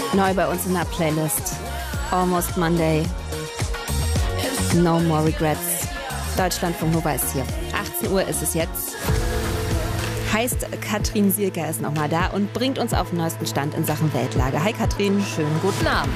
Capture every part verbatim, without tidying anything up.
Neu bei uns in der Playlist. Almost Monday. No more regrets. Deutschlandfunk Nova ist hier. achtzehn Uhr ist es jetzt. Heißt, Katrin Sielker ist nochmal da und bringt uns auf den neuesten Stand in Sachen Weltlage. Hi Katrin. Schönen guten Abend.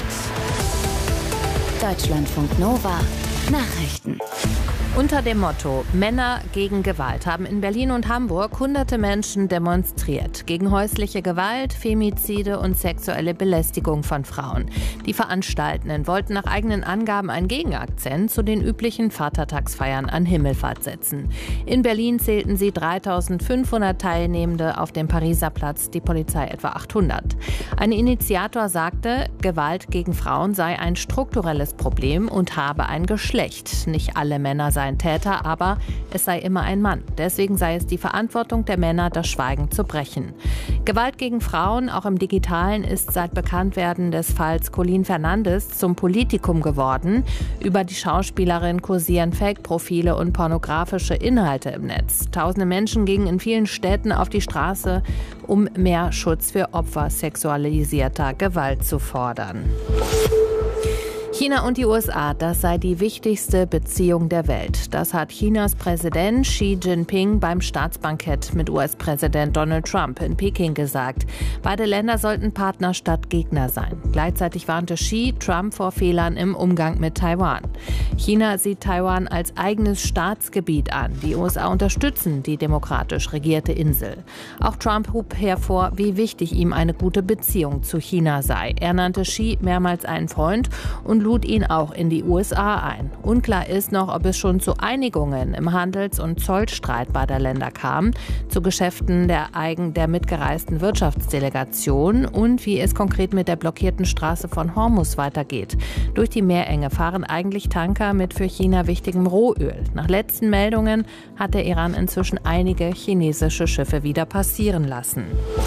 Deutschlandfunk Nova. Nachrichten. Unter dem Motto Männer gegen Gewalt haben in Berlin und Hamburg hunderte Menschen demonstriert. Gegen häusliche Gewalt, Femizide und sexuelle Belästigung von Frauen. Die Veranstaltenden wollten nach eigenen Angaben einen Gegenakzent zu den üblichen Vatertagsfeiern an Himmelfahrt setzen. In Berlin zählten sie dreitausendfünfhundert Teilnehmende, auf dem Pariser Platz die Polizei etwa achthundert. Ein Initiator sagte, Gewalt gegen Frauen sei ein strukturelles Problem und habe ein Geschlecht. Nicht alle Männer seien Täter, aber es sei immer ein Mann. Deswegen sei es die Verantwortung der Männer, das Schweigen zu brechen. Gewalt gegen Frauen, auch im Digitalen, ist seit Bekanntwerden des Falls Colleen Fernandes zum Politikum geworden. Über die Schauspielerin kursieren Fake-Profile und pornografische Inhalte im Netz. Tausende Menschen gingen in vielen Städten auf die Straße, um mehr Schutz für Opfer sexualisierter Gewalt zu fordern. China und die U S A, das sei die wichtigste Beziehung der Welt. Das hat Chinas Präsident Xi Jinping beim Staatsbankett mit U S-Präsident Donald Trump in Peking gesagt. Beide Länder sollten Partner statt Gegner sein. Gleichzeitig warnte Xi Trump vor Fehlern im Umgang mit Taiwan. China sieht Taiwan als eigenes Staatsgebiet an. Die U S A unterstützen die demokratisch regierte Insel. Auch Trump hob hervor, wie wichtig ihm eine gute Beziehung zu China sei. Er nannte Xi mehrmals einen Freund und lud ihn auch in die U S A ein. Unklar ist noch, ob es schon zu Einigungen im Handels- und Zollstreit beider Länder kam, zu Geschäften der eigen der mitgereisten Wirtschaftsdelegation und wie es konkret mit der blockierten Straße von Hormuz weitergeht. Durch die Meerenge fahren eigentlich Tanker mit für China wichtigem Rohöl. Nach letzten Meldungen hat der Iran inzwischen einige chinesische Schiffe wieder passieren lassen.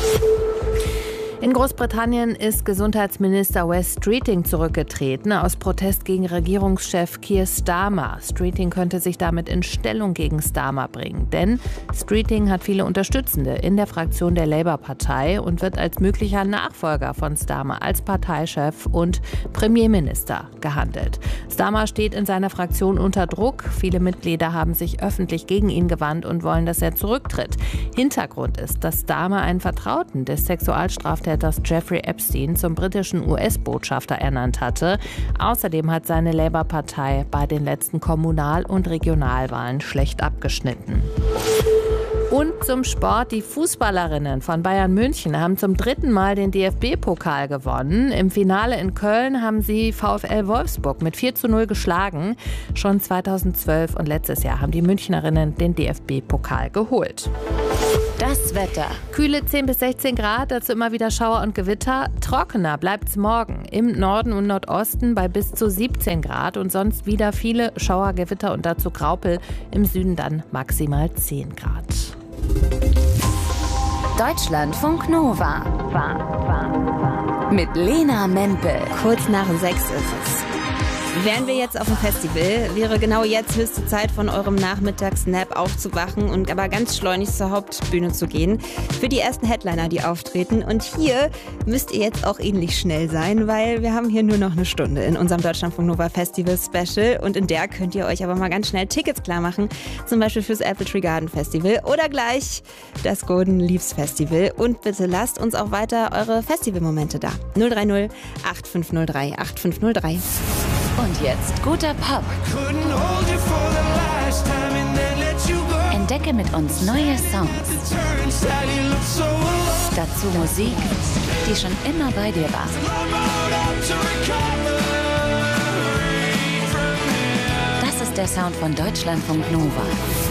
In Großbritannien ist Gesundheitsminister Wes Streeting zurückgetreten aus Protest gegen Regierungschef Keir Starmer. Streeting könnte sich damit in Stellung gegen Starmer bringen, denn Streeting hat viele Unterstützende in der Fraktion der Labour-Partei und wird als möglicher Nachfolger von Starmer als Parteichef und Premierminister gehandelt. Starmer steht in seiner Fraktion unter Druck. Viele Mitglieder haben sich öffentlich gegen ihn gewandt und wollen, dass er zurücktritt. Hintergrund ist, dass Starmer einen Vertrauten des Sexualstraftäters Jeffrey Epstein zum britischen U S-Botschafter ernannt hatte. Außerdem hat seine Labour-Partei bei den letzten Kommunal- und Regionalwahlen schlecht abgeschnitten. Und zum Sport. Die Fußballerinnen von Bayern München haben zum dritten Mal den D F B-Pokal gewonnen. Im Finale in Köln haben sie VfL Wolfsburg mit vier zu null geschlagen. Schon zweitausendzwölf und letztes Jahr haben die Münchnerinnen den D F B-Pokal geholt. Das Wetter. Kühle zehn bis sechzehn Grad, dazu immer wieder Schauer und Gewitter. Trockener bleibt's morgen. Im Norden und Nordosten bei bis zu siebzehn Grad und sonst wieder viele Schauer, Gewitter und dazu Graupel. Im Süden dann maximal zehn Grad. Deutschlandfunk Nova. Mit Lena Mempel. Kurz nach sechs ist es. Wären wir jetzt auf dem Festival, wäre genau jetzt höchste Zeit, von eurem Nachmittagsnap aufzuwachen und aber ganz schleunigst zur Hauptbühne zu gehen. Für die ersten Headliner, die auftreten. Und hier müsst ihr jetzt auch ähnlich schnell sein, weil wir haben hier nur noch eine Stunde in unserem Deutschlandfunk Nova Festival Special. Und in der könnt ihr euch aber mal ganz schnell Tickets klar machen. Zum Beispiel fürs Apple Tree Garden Festival oder gleich das Golden Leaves Festival. Und bitte lasst uns auch weiter eure Festivalmomente da. null drei null acht fünf null drei acht fünf null drei. Und jetzt guter Pop. Entdecke mit uns neue Songs. Dazu Musik, die schon immer bei dir war. Das ist der Sound von Deutschlandfunk Nova.